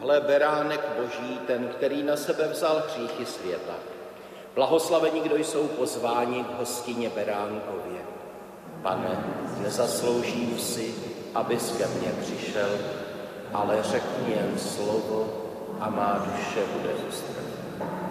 hle beránek Boží, ten, který na sebe vzal hříchy světa. Blahoslavení, kdo jsou pozváni k hostině beránkově. Pane, nezasloužím si, abys ke mně přišel, ale řekni jen slovo a má duše bude uzdravena.